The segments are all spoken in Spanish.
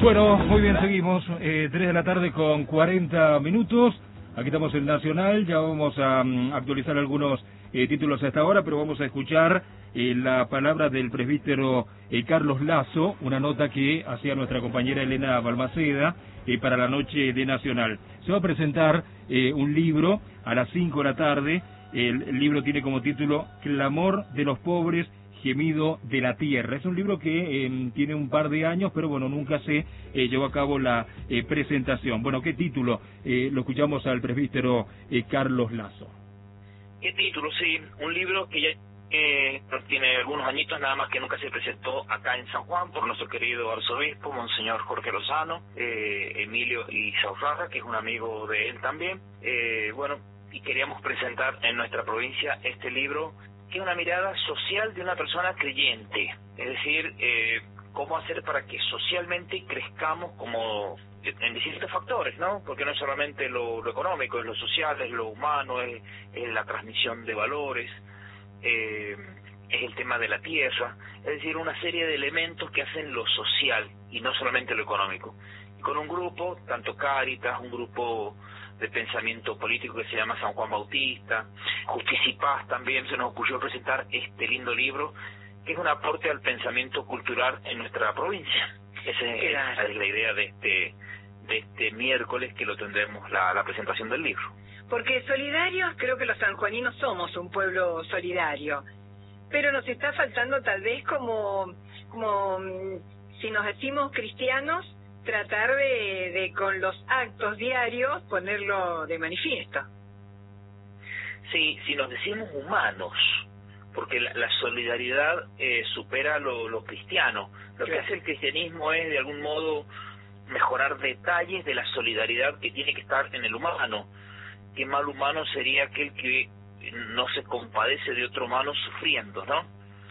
Bueno, muy bien, seguimos. 3 de la tarde con 40 minutos. Aquí estamos en Nacional. Ya vamos a actualizar algunos títulos a esta hora, pero vamos a escuchar la palabra del presbítero Carlos Lazo, una nota que hacía nuestra compañera Elena Balmaceda para la noche de Nacional. Se va a presentar un libro a las 5 de la tarde. El libro tiene como título Clamor de los pobres, gemido de la tierra. Es un libro que tiene un par de años, pero bueno, nunca se llevó a cabo la presentación. Bueno, ¿qué título? Lo escuchamos al presbítero Carlos Lazo. ¿Qué título? Sí, un libro que ya tiene algunos añitos, nada más que nunca se presentó acá en San Juan por nuestro querido arzobispo, Monseñor Jorge Lozano, Emilio Izaurraga, que es un amigo de él también. Bueno, y queríamos presentar en nuestra provincia este libro, que es una mirada social de una persona creyente, es decir, cómo hacer para que socialmente crezcamos como en distintos factores, ¿no? Porque no es solamente lo económico, es lo social, es lo humano, es la transmisión de valores, es el tema de la tierra, es decir, una serie de elementos que hacen lo social y no solamente lo económico. Y con un grupo, tanto Cáritas, un grupo de pensamiento político que se llama San Juan Bautista, Justicia y Paz, también se nos ocurrió presentar este lindo libro, que es un aporte al pensamiento cultural en nuestra provincia. Esa es la idea de este miércoles, que lo tendremos la presentación del libro. Porque solidarios, creo que los sanjuaninos somos un pueblo solidario, pero nos está faltando tal vez como si nos decimos cristianos, tratar de con los actos diarios ponerlo de manifiesto. Sí, si nos decimos humanos, porque la solidaridad supera lo cristiano. Lo que hace el cristianismo es, de algún modo, mejorar detalles de la solidaridad que tiene que estar en el humano. Qué mal humano sería aquel que no se compadece de otro humano sufriendo, ¿no?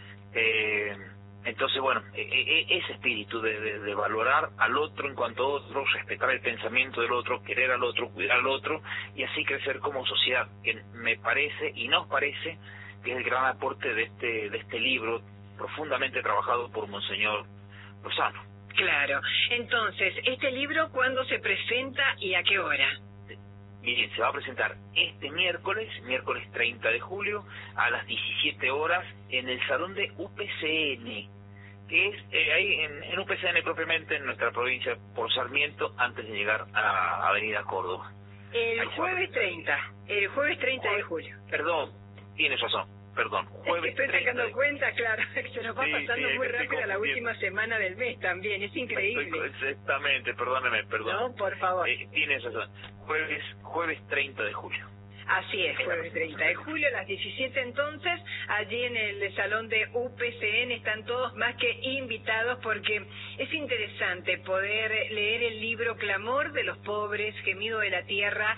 Entonces, bueno, ese espíritu de valorar al otro en cuanto a otro, respetar el pensamiento del otro, querer al otro, cuidar al otro, y así crecer como sociedad, que me parece y nos parece que es el gran aporte de este libro profundamente trabajado por Monseñor Lozano. Claro. Entonces, ¿este libro cuándo se presenta y a qué hora? Bien, se va a presentar este miércoles 30 de julio, a las 17 horas, en el salón de UPCN, que es ahí en UPCN propiamente, en nuestra provincia, por Sarmiento, antes de llegar a Avenida Córdoba. El jueves 30 de julio. Perdón, tienes razón. Perdón, jueves. Estoy sacando cuenta, claro, se nos va pasando muy rápido la última semana del mes también, es increíble. Exactamente, perdóneme. No, por favor. Tienes razón, jueves 30 de julio. Así es, jueves 30 de julio a las 17 entonces, allí en el salón de UPCN están todos más que invitados, porque es interesante poder leer el libro Clamor de los pobres, gemido de la tierra,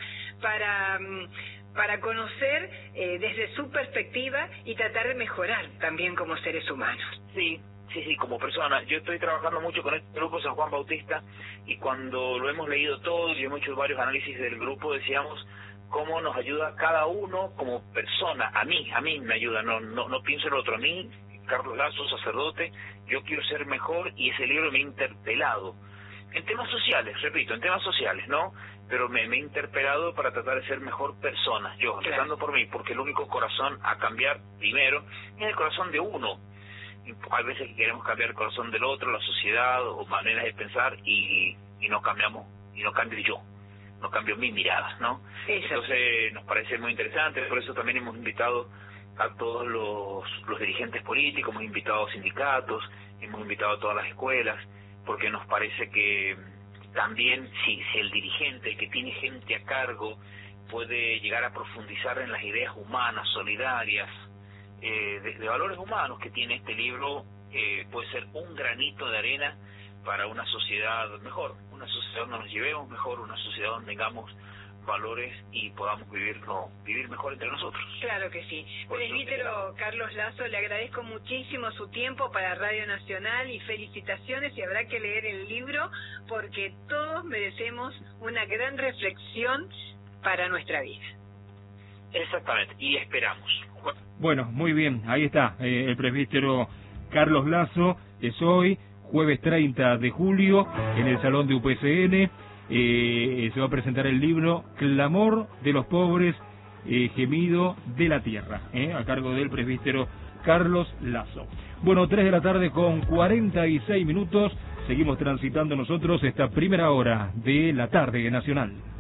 para conocer desde su perspectiva y tratar de mejorar también como seres humanos. Sí, como persona. Yo estoy trabajando mucho con este grupo San Juan Bautista, y cuando lo hemos leído todo y hemos hecho varios análisis del grupo, decíamos cómo nos ayuda cada uno como persona. A mí me ayuda, no pienso en el otro. A mí, Carlos Lazo, sacerdote, yo quiero ser mejor, y ese libro me ha interpelado. En temas sociales, repito, ¿no? Pero me he interpelado para tratar de ser mejor persona, yo, empezando por mí, porque el único corazón a cambiar primero es el corazón de uno. Hay veces que queremos cambiar el corazón del otro, la sociedad o maneras de pensar, y no cambiamos, y no cambio yo, no cambio mi mirada, ¿no? Entonces nos parece muy interesante, por eso también hemos invitado a todos los dirigentes políticos, hemos invitado a sindicatos, hemos invitado a todas las escuelas, porque nos parece que también si el dirigente, el que tiene gente a cargo, puede llegar a profundizar en las ideas humanas, solidarias, de valores humanos que tiene este libro, puede ser un granito de arena para una sociedad mejor, una sociedad donde nos llevemos mejor, una sociedad donde tengamos valores y podamos vivir mejor entre nosotros. Claro que sí. Presbítero Carlos Lazo, le agradezco muchísimo su tiempo para Radio Nacional y felicitaciones, y habrá que leer el libro porque todos merecemos una gran reflexión para nuestra vida. Exactamente, y esperamos. Bueno, muy bien, ahí está el presbítero Carlos Lazo. Es hoy jueves 30 de julio, en el Salón de UPCN. Se va a presentar el libro Clamor de los Pobres, Gemido de la Tierra, a cargo del presbítero Carlos Lazo. Bueno, 3 de la tarde con 46 minutos. Seguimos transitando nosotros esta primera hora de la tarde nacional.